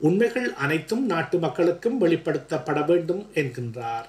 உண்மைகள் அனைத்தும் நாட்டு மக்களுக்கும் வெளிப்படுத்தப்பட வேண்டும் என்கின்றார்.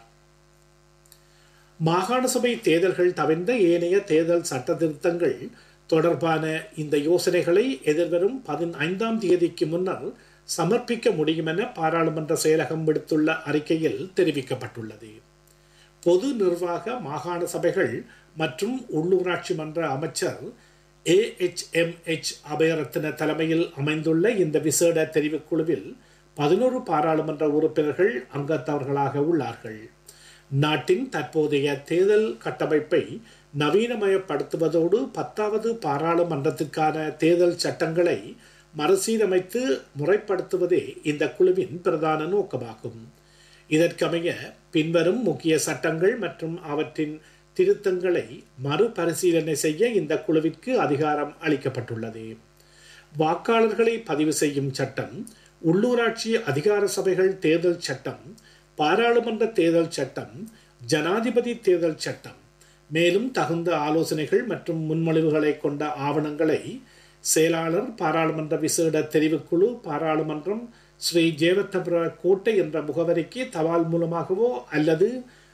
மாகாண சபை தேர்தல்கள் தவிர்ந்த ஏனைய தேர்தல் சட்ட திருத்தங்கள் தொடர்பான இந்த யோசனைகளை எதிர்வரும் 15ஆம் தேதிக்கு முன்னர் சமர்ப்பிக்க முடியும் என பாராளுமன்ற செயலகம் விடுத்துள்ள அறிக்கையில் தெரிவிக்கப்பட்டுள்ளது. பொது நிர்வாக மாகாண சபைகள் மற்றும் உள்ளூராட்சி மன்ற அமைச்சர் AHMH அபயரத்ன தலைமையில் அமைந்துள்ள இந்த விசேட தெரிவுக்குழுவில் 11 பாராளுமன்ற உறுப்பினர்கள் அங்கத்தவர்களாக உள்ளார்கள். நாட்டின் தற்போதைய தேர்தல் கட்டமைப்பை நவீனமயப்படுத்துவதோடு 10வது பாராளுமன்றத்திற்கான தேர்தல் சட்டங்களை மறுசீரமைத்து முறைப்படுத்துவதே இந்த குழுவின் பிரதான நோக்கமாகும். இதற்கமைய பின்வரும் முக்கிய சட்டங்கள் மற்றும் அவற்றின் திருத்தங்களை மறுபரிசீலனை செய்ய இந்த குழுவிற்கு அதிகாரம் அளிக்கப்பட்டுள்ளது. வாக்காளர்களை பதிவு செய்யும் சட்டம், உள்ளூராட்சி அதிகார சபைகள் தேர்தல் சட்டம், பாராளுமன்ற தேர்தல் சட்டம், ஜனாதிபதி தேர்தல் சட்டம், மேலும் தகுந்த ஆலோசனைகள் மற்றும் முன்மொழிவுகளை கொண்ட ஆவணங்களை செயலாளர், பாராளுமன்ற விசேட தெரிவுக்குழு, பாராளுமன்றம், ஸ்ரீ ஜேவத்தபுர கோட்டை என்ற முகவரிக்கு தபால் மூலமாகவோ அல்லது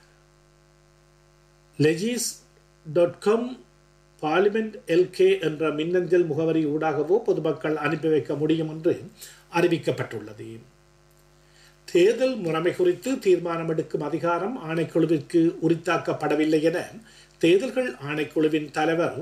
legis.com பார்லிமெண்ட் LK என்ற மின்னஞ்சல் முகவரி ஊடாகவோ பொதுமக்கள் அனுப்பி வைக்க முடியும் என்று அறிவிக்கப்பட்டுள்ளது. தேர்தல் முறைமை குறித்து தீர்மானம் எடுக்கும் அதிகாரம் ஆணைக்குழுவிற்கு உரித்தாக்கப்படவில்லை என தேர்தல்கள் ஆணைக்குழுவின் தலைவர்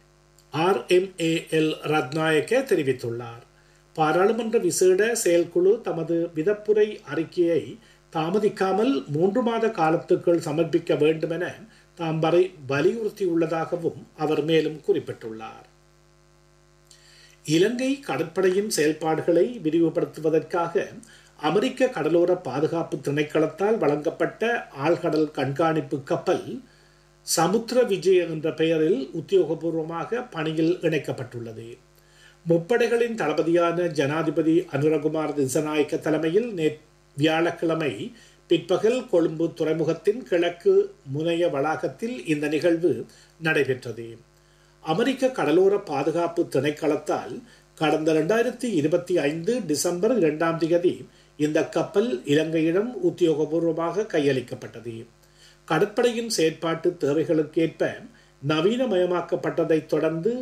RMAL ரத்நாயக்க தெரிவித்துள்ளார். பாராளுமன்ற விசேட செயற்குழு தமது விதப்புரை அறிக்கையை தாமதிக்காமல் 3 மாத காலத்துக்குள் சமர்ப்பிக்க வேண்டும் என தாம் வலியுறுத்தியுள்ளதாகவும் அவர் மேலும் குறிப்பிட்டுள்ளார். இலங்கை கடற்படையின் செயல்பாடுகளை விரிவுபடுத்துவதற்காக அமெரிக்க கடலோர பாதுகாப்பு திணைக்களத்தால் வழங்கப்பட்ட ஆழ்கடல் கண்காணிப்பு கப்பல் சமுத்திர விஜய் என்ற பெயரில் உத்தியோகபூர்வமாக பணியில் இணைக்கப்பட்டுள்ளது. முப்படைகளின் தளபதியான ஜனாதிபதி அனுரகுமார் திசாநாயக்க தலைமையில் வியாழக்கிழமை பிற்பகல் கொழும்பு துறைமுகத்தின் கிழக்கு முனைய வளாகத்தில் இந்த நிகழ்வு நடைபெற்றது. அமெரிக்க கடலோர பாதுகாப்பு திணைக்களத்தால் கடந்த 2025 டிசம்பர் 2ஆம் தேதி இந்த கப்பல் இலங்கையிடம் உத்தியோகபூர்வமாக கையளிக்கப்பட்டது. கடற்படையின் செயற்பாட்டு தேவைகளுக்கேற்ப நவீனமயமாக்கப்பட்டதைத் தொடர்ந்து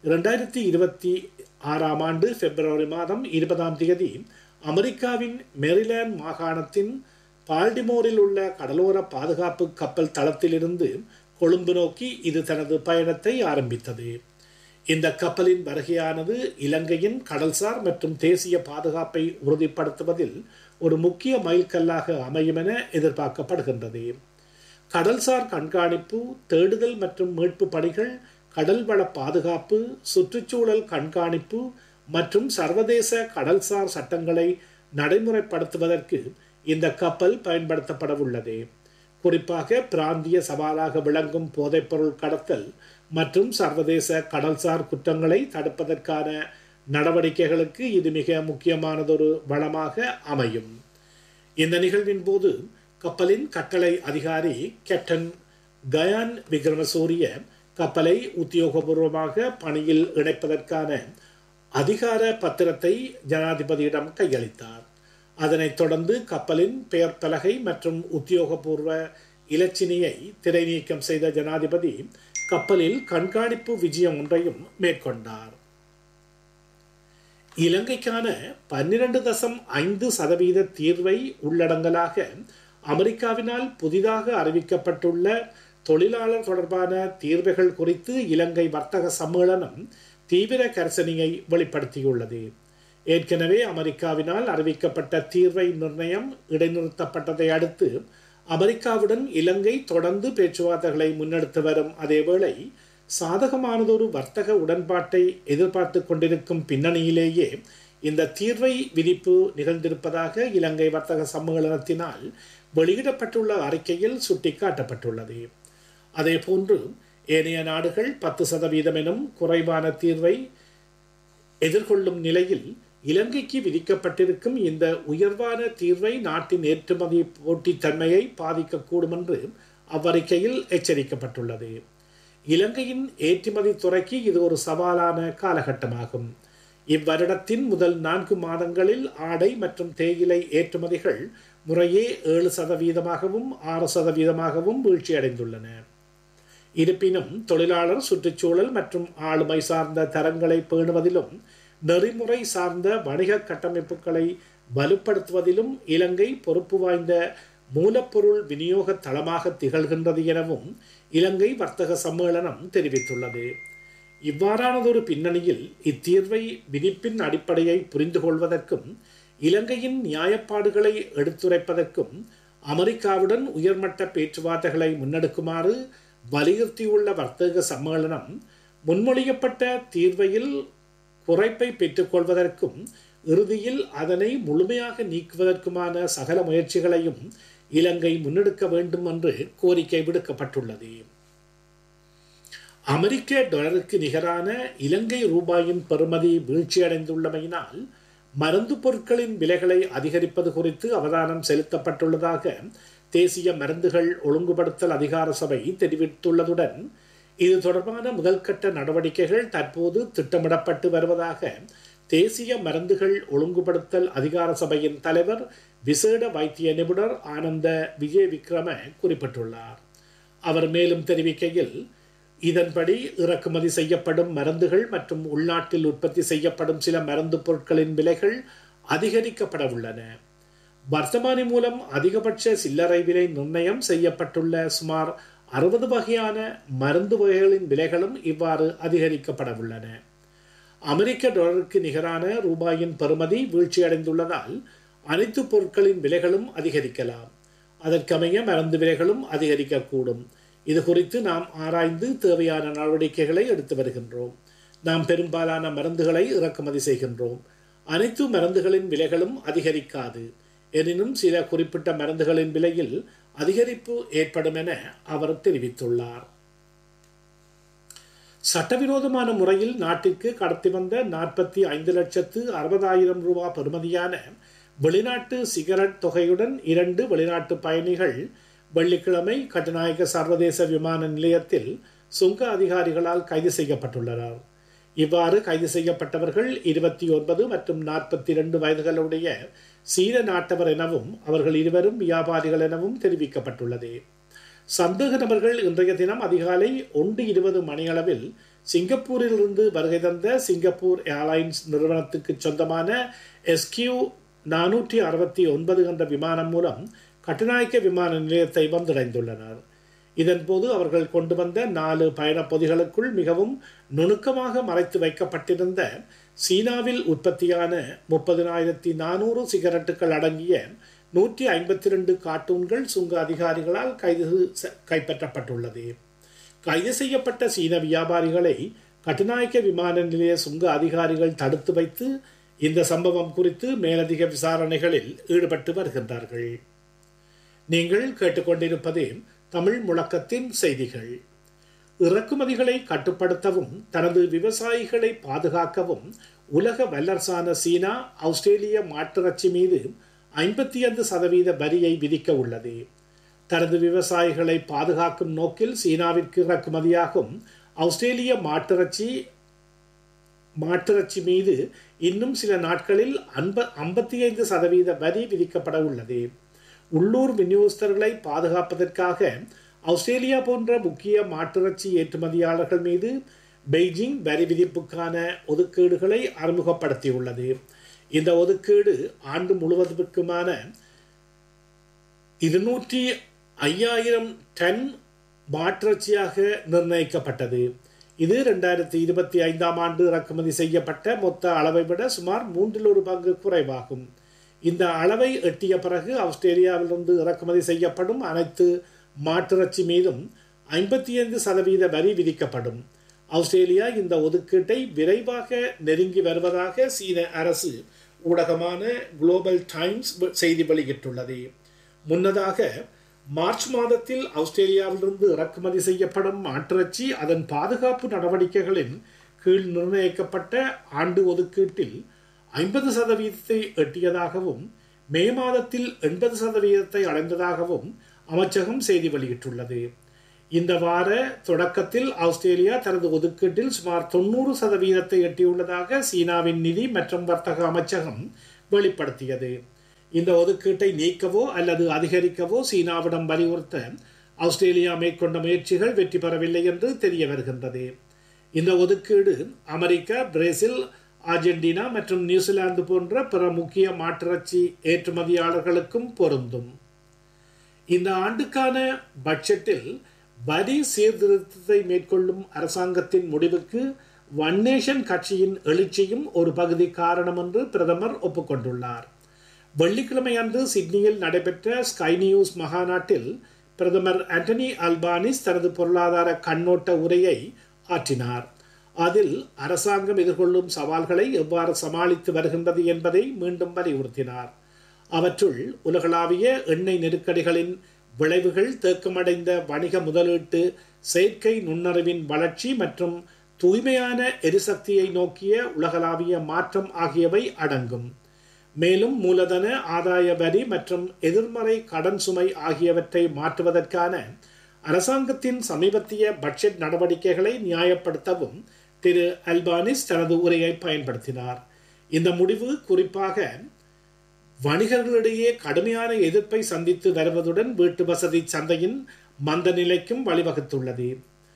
2026ஆம் ஆண்டு பிப்ரவரி மாதம் 20ஆம் தேதி அமெரிக்காவின் மேரிலாந்து மாகாணத்தின் பால்டிமோரில் உள்ள கடலோர பாதுகாப்பு கப்பல் தளத்திலிருந்து கொழும்பு நோக்கி இது தனது பயணத்தை ஆரம்பித்தது. இந்த கப்பலின் வருகையானது இலங்கையின் கடல்சார் மற்றும் தேசிய பாதுகாப்பை உறுதிப்படுத்துவதில் ஒரு முக்கிய மைல்கல்லாக அமையும் என எதிர்பார்க்கப்படுகின்றது. கடல்சார் கண்காணிப்பு, தேடுதல் மற்றும் மீட்பு பணிகள், கடல்வள பாதுகாப்பு, சுற்றுச்சூழல் கண்காணிப்பு மற்றும் சர்வதேச கடல்சார் சட்டங்களை நடைமுறைப்படுத்துவதற்கு இந்த கப்பல் பயன்படுத்தப்பட உள்ளது. குறிப்பாக பிராந்திய சவாலாக விளங்கும் போதைப்பொருள் கடத்தல் மற்றும் சர்வதேச கடல்சார் குற்றங்களை தடுப்பதற்கான நடவடிக்கைகளுக்கு இது மிக முக்கியமானதொரு வளமாக அமையும். இந்த நிகழ்வின் போது கப்பலின் கட்டளை அதிகாரி கேப்டன் கயான் விக்ரமசூரிய கப்பலை உத்தியோகபூர்வமாக பணியில் இணைப்பதற்கான அதிகார பத்திரத்தை ஜனாதிபதியிடம் கையளித்தார். அதனைத் தொடர்ந்து கப்பலின் பெயர் பலகை மற்றும் உத்தியோகபூர்வ இலச்சினையை திரைநீக்கம் செய்த ஜனாதிபதி கப்பலில் கண்காணிப்பு விஜயம் ஒன்றையும் மேற்கொண்டார். இலங்கைக்கான 12.5% தீர்வை உள்ளடங்கலாக அமெரிக்காவினால் புதிதாக அறிவிக்கப்பட்டுள்ள தொழிலாளர் தொடர்பான தீர்வுகள் குறித்து இலங்கை வர்த்தக சம்மேளனம் தீவிர கரிசனையை வெளிப்படுத்தியுள்ளது. ஏற்கனவே அமெரிக்காவினால் அறிவிக்கப்பட்ட தீர்வை நிர்ணயம் இடைநிறுத்தப்பட்டதை அடுத்து அமெரிக்காவுடன் இலங்கை தொடர்ந்து பேச்சுவார்த்தைகளை முன்னெடுத்து வரும் அதேவேளை சாதகமானதொரு வர்த்தக உடன்பாட்டை எதிர்பார்த்து கொண்டிருக்கும் பின்னணியிலேயே இந்த தீர்வை விதிப்பு நிகழ்ந்திருப்பதாக இலங்கை வர்த்தக சம்மேளனத்தினால் வெளியிடப்பட்டுள்ள அறிக்கையில் சுட்டிக்காட்டப்பட்டுள்ளது. அதேபோன்று ஏனைய நாடுகள் 10% எனும் குறைவான தீர்வை எதிர்கொள்ளும் நிலையில் இலங்கைக்கு விதிக்கப்பட்டிருக்கும் இந்த உயர்வான தீர்வை நாட்டின் ஏற்றுமதி போட்டித்தன்மையை பாதிக்கக்கூடும் என்று அவ்வறிக்கையில் எச்சரிக்கப்பட்டுள்ளது. இலங்கையின் ஏற்றுமதி துறைக்கு இது ஒரு சவாலான காலகட்டமாகும். இவ்வருடத்தின் முதல் 4 மாதங்களில் ஆடை மற்றும் தேயிலை ஏற்றுமதிகள் முறையே 7%, 6% வீழ்ச்சியடைந்துள்ளன. இருப்பினும் தொழிலாளர் சுற்றுச்சூழல் மற்றும் ஆளுமை சார்ந்த தரங்களை பேணுவதிலும் நெறிமுறை சார்ந்த வணிக கட்டமைப்புகளை வலுப்படுத்துவதிலும் இலங்கை பொறுப்பு வாய்ந்த மூலப்பொருள் விநியோக தளமாக திகழ்கின்றது எனவும் இலங்கை வர்த்தக சம்மேளனம் தெரிவித்துள்ளது. இவ்வாறானதொரு பின்னணியில் இத்தீர்வை விதிப்பின் அடிப்படையை புரிந்து கொள்வதற்கும் இலங்கையின் நியாயப்பாடுகளை எடுத்துரைப்பதற்கும் அமெரிக்காவுடன் உயர்மட்ட பேச்சுவார்த்தைகளை முன்னெடுக்குமாறு வலியுறுத்தியுள்ள வர்த்தக சம்மேளனம் முன்மொழியப்பட்ட தீர்வையில் குறைப்பை பெற்றுக்கொள்வதற்கும் இறுதியில் அதனை முழுமையாக நீக்குவதற்குமான சகல முயற்சிகளையும் இலங்கை முன்னெடுக்க வேண்டும் என்று கோரிக்கை விடுக்கப்பட்டுள்ளது. அமெரிக்க டாலருக்கு நிகரான இலங்கை ரூபாயின் பெறுமதி வீழ்ச்சியடைந்துள்ளமையினால் மருந்து பொருட்களின் விலைகளை அதிகரிப்பது குறித்து அவதானம் செலுத்தப்பட்டுள்ளதாக தேசிய மருந்துகள் ஒழுங்குபடுத்தல் அதிகார சபை தெரிவித்துள்ளதுடன் இது தொடர்பான முதல்கட்ட நடவடிக்கைகள் தற்போது திட்டமிடப்பட்டு வருவதாக தேசிய மருந்துகள் ஒழுங்குபடுத்தல் அதிகார சபையின் தலைவர் விசேட வைத்திய நிபுணர் ஆனந்த விஜய் விக்ரம குறிப்பிட்டுள்ளார். அவர் மேலும் தெரிவிக்கையில், இதன்படி இறக்குமதி செய்யப்படும் மருந்துகள் மற்றும் உள்நாட்டில் உற்பத்தி செய்யப்படும் சில மருந்து பொருட்களின் விலைகள் அதிகரிக்கப்பட உள்ளன. வர்த்தமானி மூலம் அதிகபட்ச சில்லறை விலை நிர்ணயம் செய்யப்பட்டுள்ள சுமார் 60 வகையான மருந்து வகைகளின் விலைகளும் இவ்வாறு அதிகரிக்கப்பட உள்ளன. அமெரிக்க டாலருக்கு நிகரான ரூபாயின் பெறுமதி வீழ்ச்சியடைந்துள்ளதால் அனைத்து பொருட்களின் விலைகளும் அதிகரிக்கலாம். அதற்கமைய மருந்து விலைகளும் அதிகரிக்கக்கூடும். இது குறித்து நாம் ஆராய்ந்து தேவையான நடவடிக்கைகளை எடுத்து வருகின்றோம். நாம் பெரும்பாலான மருந்துகளை இறக்குமதி செய்கின்றோம். அனைத்து மருந்துகளின் விலைகளும் அதிகரிக்காது. எனினும் சில குறிப்பிட்ட மருந்துகளின் விலையில் அதிகரிப்பு ஏற்படும் என அவர் தெரிவித்துள்ளார். சட்டவிரோதமான முறையில் நாட்டிற்கு கடத்தி வந்த 45,60,000 ரூபாய் பெறுமதியான வெளிநாட்டு சிகரெட் தொகையுடன் 2 வெளிநாட்டு பயணிகள் வெள்ளிக்கிழமை கட்டுநாயக்க சர்வதேச விமான நிலையத்தில் சுங்க அதிகாரிகளால் கைது செய்யப்பட்டுள்ளனர். இவ்வாறு கைது செய்யப்பட்டவர்கள் 29 மற்றும் 42 வயதுகளுடைய சீன நாட்டவர் எனவும் அவர்கள் இருவரும் வியாபாரிகள் எனவும் தெரிவிக்கப்பட்டுள்ளது. சந்தேக நபர்கள் இன்றைய தினம் அதிகாலை 1:20 மணியளவில் சிங்கப்பூரிலிருந்து வருகை தந்த சிங்கப்பூர் ஏர்லைன்ஸ் நிறுவனத்துக்கு சொந்தமான SQ469 என்ற விமானம் மூலம் கட்டுநாயக்க விமான நிலையத்தை வந்தடைந்துள்ளனர். இதன்போது அவர்கள் கொண்டு வந்த 4 பயணப் பொதிகளுக்குள் மிகவும் நுணுக்கமாக மறைத்து வைக்கப்பட்டிருந்த சீனாவில் உற்பத்தியான 30,400 சிகரெட்டுகள் அடங்கிய 152 கார்ட்டூன்கள் சுங்க அதிகாரிகளால் கைப்பற்றப்பட்டுள்ளது. கைது செய்யப்பட்ட சீன வியாபாரிகளை கட்டுநாயக்க விமான நிலைய சுங்க அதிகாரிகள் தடுத்து வைத்து இந்த சம்பவம் குறித்து மேலதிக விசாரணைகளில் ஈடுபட்டு வருகின்றார்கள். நீங்கள் கேட்டுக்கொண்டிருப்பது தமிழ் முழக்கத்தின் செய்திகள். இறக்குமதிகளை கட்டுப்படுத்தவும் தனது விவசாயிகளை பாதுகாக்கவும் உலக வல்லரசான சீனா ஆஸ்திரேலிய மாட்டிறைச்சி மீது 55% வரியை விதிக்க உள்ளது. தனது விவசாயிகளை பாதுகாக்கும் நோக்கில் சீனாவிற்கு இறக்குமதியாகும் ஆஸ்திரேலிய மாட்டிறைச்சி மீது இன்னும் சில நாட்களில் 55% வரி விதிக்கப்பட உள்ளது. உள்ளூர் விநியோகஸ்தர்களை பாதுகாப்பதற்காக ஆஸ்திரேலியா போன்ற முக்கிய மாட்டிறைச்சி ஏற்றுமதியாளர்கள் மீது பெய்ஜிங் வரி விதிப்புக்கான ஒதுக்கீடுகளை அறிமுகப்படுத்தியுள்ளது. இந்த ஒதுக்கீடு ஆண்டு முழுவதற்குமான 205,000 டன் மாட்டிறைச்சியாக நிர்ணயிக்கப்பட்டது. இது 2025ஆம் ஆண்டு இறக்குமதி செய்யப்பட்ட மொத்த அளவை விட சுமார் 1/3 பங்கு குறைவாகும். இந்த அளவை எட்டிய பிறகு ஆஸ்திரேலியாவிலிருந்து இறக்குமதி செய்யப்படும் அனைத்து மாட்டிறைச்சி மீதும் 55% வரி விதிக்கப்படும். ஆஸ்திரேலியா இந்த ஒதுக்கீட்டை விரைவாக நெருங்கி வருவதாக சீன அரசு ஊடகமான குளோபல் டைம்ஸ் செய்தி வெளியிட்டுள்ளது. முன்னதாக மார்ச் மாதத்தில் ஆஸ்திரேலியாவிலிருந்து இறக்குமதி செய்யப்படும் மாட்டிறைச்சி அதன் பாதுகாப்பு நடவடிக்கைகளின் கீழ் நிர்ணயிக்கப்பட்ட ஆண்டு ஒதுக்கீட்டில் 50% எட்டியதாகவும் மே மாதத்தில் 80% அடைந்ததாகவும் அமைச்சகம் செய்தி வெளியிட்டுள்ளது. இந்த வார தொடக்கத்தில் ஆஸ்திரேலியா தனது ஒதுக்கீட்டில் சுமார் 90% எட்டியுள்ளதாக சீனாவின் நிதி மற்றும் வர்த்தக அமைச்சகம் வெளிப்படுத்தியது. இந்த ஒதுக்கீட்டை நீக்கவோ அல்லது அதிகரிக்கவோ சீனாவிடம் வலியுறுத்த ஆஸ்திரேலியா மேற்கொண்ட முயற்சிகள் வெற்றி பெறவில்லை என்று தெரிய வருகின்றது. இந்த ஒதுக்கீடு அமெரிக்கா, பிரேசில், அர்ஜென்டினா மற்றும் நியூசிலாந்து போன்ற பிற முக்கிய மாட்டிறைச்சி ஏற்றுமதியாளர்களுக்கும் பொருந்தும். இந்த ஆண்டுக்கான பட்ஜெட்டில் வரி சீர்திருத்தத்தை மேற்கொள்ளும் அரசாங்கத்தின் முடிவுக்கு ஒன் நேஷன் கட்சியின் எழுச்சியும் ஒரு பகுதி காரணம் என்று பிரதமர் ஒப்புக்கொண்டுள்ளார். வெள்ளிக்கிழமை அன்று சிட்னியில் நடைபெற்ற ஸ்கை நியூஸ் மகாநாட்டில் பிரதமர் ஆண்டனி அல்பானிஸ் தனது பொருளாதார கண்ணோட்ட உரையை ஆற்றினார். அதில் அரசாங்கம் எதிர்கொள்ளும் சவால்களை எவ்வாறு சமாளித்து வருகின்றது என்பதை மீண்டும் வலியுறுத்தினார். அவற்றுள் உலகளாவிய எண்ணெய் நெருக்கடிகளின் விளைவுகள், தேக்கமடைந்த வணிக முதலீட்டு, செயற்கை நுண்ணறிவின் வளர்ச்சி மற்றும் தூய்மையான எரிசக்தியை நோக்கிய உலகளாவிய மாற்றம் ஆகியவை அடங்கும். மேலும் மூலதன ஆதாய வரி மற்றும் எதிர்மறை கடன் சுமை ஆகியவற்றை மாற்றுவதற்கான அரசாங்கத்தின் சமீபத்திய பட்ஜெட் நடவடிக்கைகளை நியாயப்படுத்தவும் திரு அல்பானிஸ் தனது உரையை பயன்படுத்தினார். இந்த முடிவு குறிப்பாக வணிகர்களிடையே கடுமையான எதிர்ப்பை சந்தித்து வருவதுடன் வீட்டு வசதி சந்தையின் மந்த நிலைக்கும் வழிவகுத்துள்ளது.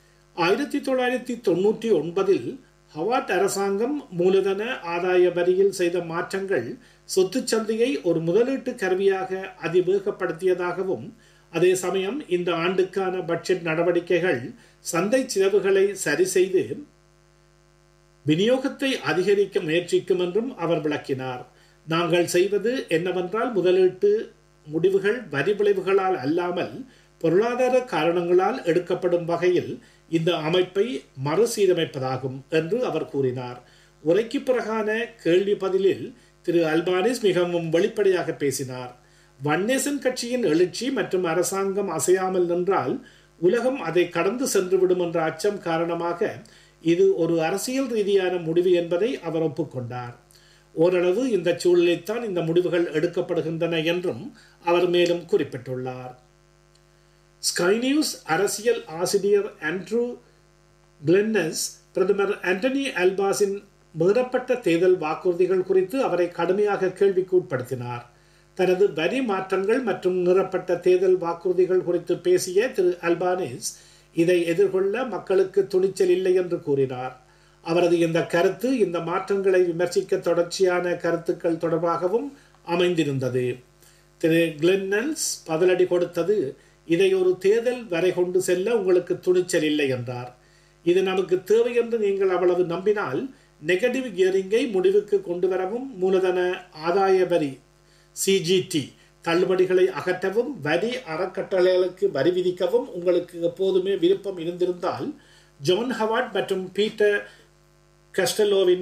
1999 ஹவார்ட் அரசாங்கம் மூலதன ஆதாய வரியில் செய்த மாற்றங்கள் சொத்து சந்தையை ஒரு முதலீட்டு கருவியாக அதிவேகப்படுத்தியதாகவும், அதே சமயம் இந்த ஆண்டுக்கான பட்ஜெட் நடவடிக்கைகள் சந்தை செலவுகளை சரி செய்து விநியோகத்தை அதிகரிக்க முயற்சிக்கும் என்றும் அவர் விளக்கினார். நாங்கள் செய்வது என்னவென்றால் முதலீட்டு முடிவுகள் வரி விளைவுகளால் அல்லாமல் பொருளாதார காரணங்களால் எடுக்கப்படும் வகையில் இந்த அமைப்பை மறுசீரமைப்பதாகும் என்று அவர் கூறினார். உரைக்கு பிறகான கேள்வி பதிலில் திரு அல்பானிஸ் மிகவும் வெளிப்படையாக பேசினார். ஒன் நேஷன் கட்சியின் எழுச்சி மற்றும் அரசாங்கம் அசையாமல் நின்றால் உலகம் அதை கடந்து சென்றுவிடும் என்ற அச்சம் காரணமாக இது ஒரு அரசியல் ரீதியான முடிவு என்பதை அவர் ஒப்புக்கொண்டார். ஓரளவு இந்த சூழலில்தான் இந்த முடிவுகள் எடுக்கப்படுகின்றன என்றும் அவர் மேலும் குறிப்பிட்டுள்ளார். ஸ்கை நியூஸ் அரசியல் ஆசிரியர் ஆண்ட்ரூ கிளென்னஸ் பிரதமர் ஆண்டனி அல்பானிஸின் மீறப்பட்ட தேர்தல் வாக்குறுதிகள் குறித்து அவரை கடுமையாக கேள்விக்கு உட்படுத்தினார். தனது வரி மாற்றங்கள் மற்றும் மீறப்பட்ட தேர்தல் வாக்குறுதிகள் குறித்து பேசிய திரு அல்பானிஸ் இதை எதிர்கொள்ள மக்களுக்கு துணிச்சல் இல்லை என்று கூறினார். அவரது இந்த கருத்து இந்த மாற்றங்களை விமர்சிக்க தொடர்ச்சியான கருத்துக்கள் தொடர்பாகவும் அமைந்திருந்தது. திரு கிளென்னஸ் பதிலடி கொடுத்தது, இதை ஒரு தேர்தல் வரை கொண்டு செல்ல உங்களுக்கு துணிச்சல் இல்லை என்றார். இது நமக்கு தேவை என்று நீங்கள் அவ்வளவு நம்பினால் நெகட்டிவ் கியரிங்கை முடிவுக்கு கொண்டு வரவும், மூலதன ஆதாய வரி சிஜிடி தள்ளுபடிகளை அகற்றவும், வரி அறக்கட்டளைகளுக்கு வரி விதிக்கவும் உங்களுக்கு எப்போதுமே விருப்பம் இருந்திருந்தால் ஜான் ஹவார்ட் மற்றும் பீட்டர் கஸ்டலோவின்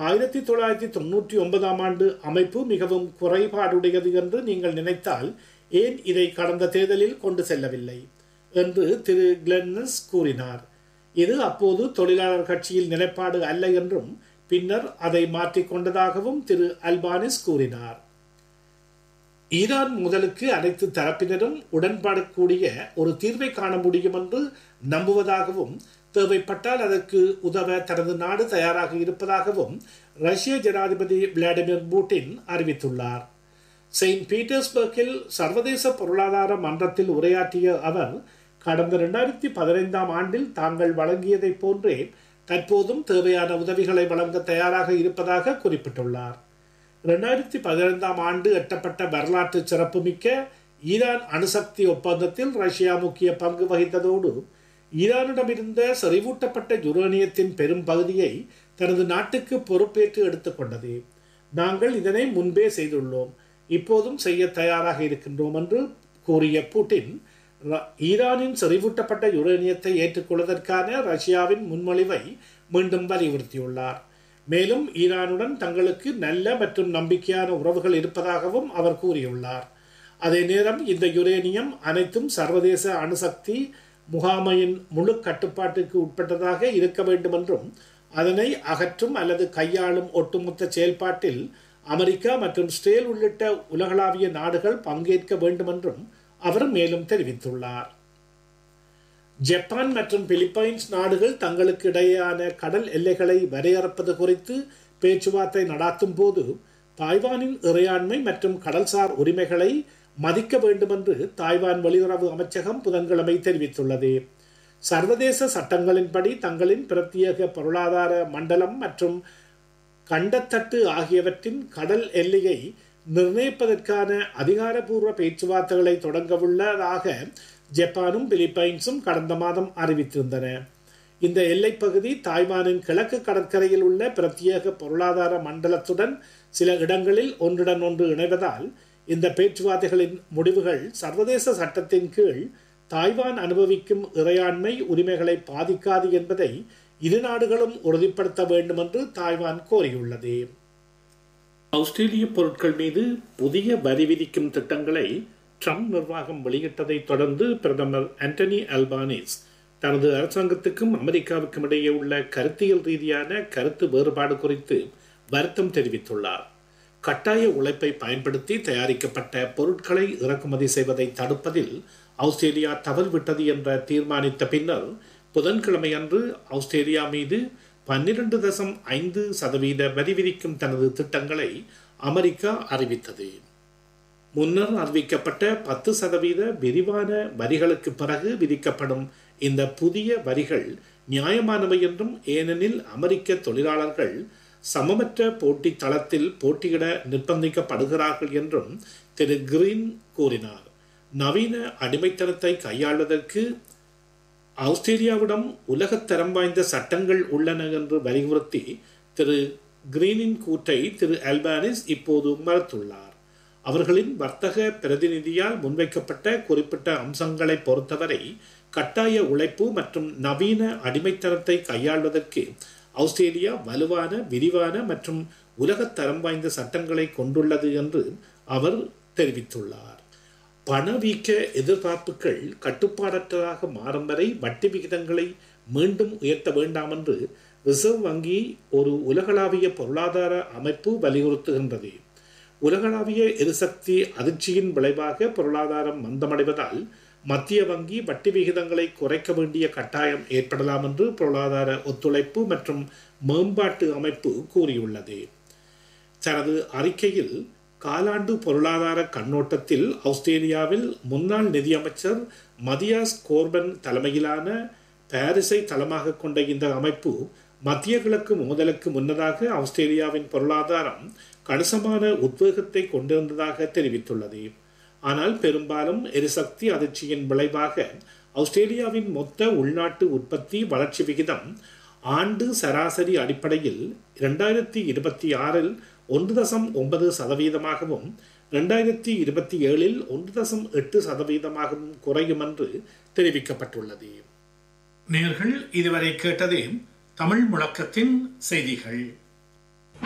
1999 அமைப்பு மிகவும் குறைபாடுடையது என்று நீங்கள் நினைத்தால் ஏன் இதை கடந்த தேர்தலில் கொண்டு செல்லவில்லை என்று திரு கிளென்னஸ் கூறினார். இது அப்போது தொழிலாளர் கட்சியில் நிலைப்பாடு அல்ல என்றும் பின்னர் அதை மாற்றிக்கொண்டதாகவும் திரு அல்பானிஸ் கூறினார். ஈரான் முதலுக்கு அனைத்து தரப்பினரும் உடன்படக்கூடிய ஒரு தீர்வை காண முடியும் என்று நம்புவதாகவும், தேவைப்பட்டால் அதற்கு உதவ தனது நாடு தயாராக இருப்பதாகவும் ரஷ்ய ஜனாதிபதி விளாடிமிர் புட்டின் அறிவித்துள்ளார். செயின்ட் பீட்டர்ஸ்பர்க்கில் சர்வதேச பொருளாதார மன்றத்தில் உரையாற்றிய அவர் கடந்த 2015 ஆண்டில் தாங்கள் வழங்கியதை போன்றே தற்போதும் தேவையான உதவிகளை வழங்க தயாராக இருப்பதாக குறிப்பிட்டுள்ளார். 2015 ஆண்டு எட்டப்பட்ட வரலாற்று சிறப்புமிக்க ஈரான் அணுசக்தி ஒப்பந்தத்தில் ரஷ்யா முக்கிய பங்கு வகித்ததோடு ஈரானிடமிருந்த செறிவூட்டப்பட்ட யுரேனியத்தின் பெரும் பகுதியை தனது நாட்டுக்கு பொறுப்பேற்று எடுத்துக்கொண்டது. நாங்கள் இதனை முன்பே செய்துள்ளோம், இப்போதும் செய்ய தயாராக இருக்கின்றோம் என்று கூறிய புட்டின் ஈரானின் செறிவூட்டப்பட்ட யுரேனியத்தை ஏற்றுக்கொள்வதற்கான ரஷ்யாவின் முன்மொழிவை மீண்டும் வலியுறுத்தியுள்ளார். மேலும் ஈரானுடன் தங்களுக்கு நல்ல மற்றும் நம்பிக்கையான உறவுகள் இருப்பதாகவும் அவர் கூறியுள்ளார். அதே நேரம் இந்த யுரேனியம் அனைத்தும் சர்வதேச அணுசக்தி முகாமையின் முழு கட்டுப்பாட்டுக்கு உட்பட்டதாக இருக்க வேண்டும் என்றும், அதனை அகற்றும் அல்லது கையாளும் ஒட்டுமொத்த செயல்பாட்டில் அமெரிக்கா மற்றும் இஸ்ரேல் உள்ளிட்ட உலகளாவிய நாடுகள் பங்கேற்க வேண்டும் என்றும் அவர் மேலும் தெரிவித்துள்ளார். ஜப்பான் மற்றும் பிலிப்பைன்ஸ் நாடுகள் தங்களுக்கு இடையேயான கடல் எல்லைகளை வரையறுப்பது குறித்து பேச்சுவார்த்தை நடாத்தும் போது தாய்வானின் இறையாண்மை மற்றும் கடல்சார் உரிமைகளை மதிக்க வேண்டும் என்று தாய்வான் வெளியுறவு அமைச்சகம் புதன்கிழமை தெரிவித்துள்ளது. சர்வதேச சட்டங்களின்படி தங்களின் பிரத்யேக பொருளாதார மண்டலம் மற்றும் கண்டத்தட்டு ஆகியவற்றின் கடல் எல்லையை நிர்ணயிப்பதற்கான அதிகாரப்பூர்வ பேச்சுவார்த்தைகளை தொடங்கவுள்ளதாக ஜப்பானும் பிலிப்பைன்ஸும் கடந்த மாதம் அறிவித்திருந்தன. இந்த எல்லைப்பகுதி தாய்வானின் கிழக்கு கடற்கரையில் உள்ள பிரத்யேக பொருளாதார மண்டலத்துடன் சில இடங்களில் ஒன்றுடன் ஒன்று இணைவதால் இந்த பேச்சுவார்த்தைகளின் முடிவுகள் சர்வதேச சட்டத்தின் கீழ் தாய்வான் அனுபவிக்கும் இறையாண்மை உரிமைகளை பாதிக்காது என்பதை இரு நாடுகளும் உறுதிப்படுத்த வேண்டும் என்று தாய்வான் கோரியுள்ளது. ஆஸ்திரேலிய பொருட்கள் மீது புதிய வரி விதிக்கும் திட்டங்களை ட்ரம்ப் நிர்வாகம் வெளியிட்டதை தொடர்ந்து பிரதமர் ஆண்டனி அல்பானிஸ் தனது அரசாங்கத்துக்கும் அமெரிக்காவுக்கும் இடையே உள்ள கருத்தியல் ரீதியான கருத்து வேறுபாடு குறித்து வருத்தம் தெரிவித்துள்ளார். கட்டாய உழைப்பை பயன்படுத்தி தயாரிக்கப்பட்ட பொருட்களை இறக்குமதி செய்வதை தடுப்பதில் ஆஸ்திரேலியா தவறிவிட்டது என்ற தீர்மானித்த பின்னர் புதன்கிழமை அன்று ஆஸ்திரேலியா மீது 12.5% வரி விதிக்கும் தனது திட்டங்களை அமெரிக்கா அறிவித்தது. முன்னர் அறிவிக்கப்பட்ட 10% விரிவான வரிகளுக்கு பிறகு விதிக்கப்படும் இந்த புதிய வரிகள் நியாயமானவை என்றும், ஏனெனில் அமெரிக்க தொழிலாளர்கள் சமமற்ற போட்டி தளத்தில் போட்டியிட நிர்பந்திக்கப்படுகிறார்கள் என்றும் திரு கிரீன் கூறினார். நவீன அடிமைத்தனத்தை கையாள்வதற்கு ஆஸ்திரேலியாவிடம் உலகத்தரம் வாய்ந்த சட்டங்கள் உள்ளன என்று வலியுறுத்தி திரு கிரீனின் கூற்றை திரு அல்பானிஸ் இப்போது மறுத்துள்ளார். அவர்களின் வர்த்தக பிரதிநிதியால் முன்வைக்கப்பட்ட குறிப்பிட்ட அம்சங்களை பொறுத்தவரை கட்டாய உழைப்பு மற்றும் நவீன அடிமைத்தனத்தை கையாள்வதற்கு ஆஸ்திரேலியா வலுவான, விரிவான மற்றும் உலகத்தரம் வாய்ந்த சட்டங்களை கொண்டுள்ளது என்று அவர் தெரிவித்துள்ளார். பணவீக்க எதிர்பார்ப்புகள் கட்டுப்பாடற்றதாக மாறும் வரை வட்டி விகிதங்களை மீண்டும் உயர்த்த வேண்டாம் என்று ரிசர்வ் வங்கி ஒரு உலகளாவிய பொருளாதார அமைப்பு வலியுறுத்துகின்றது. உலகளாவிய எரிசக்தி அதிர்ச்சியின் விளைவாக பொருளாதாரம் மந்தமடைவதால் மத்திய வங்கி வட்டி விகிதங்களை குறைக்க வேண்டிய கட்டாயம் ஏற்படலாம் என்று பொருளாதார ஒத்துழைப்பு மற்றும் மேம்பாட்டு அமைப்பு கூறியுள்ளது. தனது அறிக்கையில் காலாண்டு பொருளாதார கண்ணோட்டத்தில் ஆஸ்திரேலியாவில் முன்னாள் நிதியமைச்சர் மதியாஸ் கோர்பன் தலைமையிலான பாரிஸை தளமாக கொண்ட இந்த அமைப்பு மத்திய கிழக்கு மோதலுக்கு முன்னதாக ஆஸ்திரேலியாவின் பொருளாதாரம் கணிசமான உத்வேகத்தை கொண்டிருந்ததாக தெரிவித்துள்ளது. ஆனால் பெரும்பாலும் எரிசக்தி அதிர்ச்சியின் விளைவாக ஆஸ்திரேலியாவின் மொத்த உள்நாட்டு உற்பத்தி வளர்ச்சி விகிதம் ஆண்டு சராசரி அடிப்படையில் 2026 1.9%, 2027 1.8% குறையும் என்று தெரிவிக்கப்பட்டுள்ளது. நேயர்கள் இதுவரை கேட்டதே தமிழ் முழக்கத்தின் செய்திகள்.